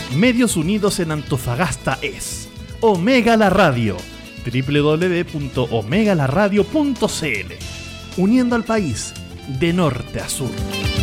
Medios Unidos en Antofagasta es Omega la Radio, www.omegalaradio.cl, uniendo al país de norte a sur.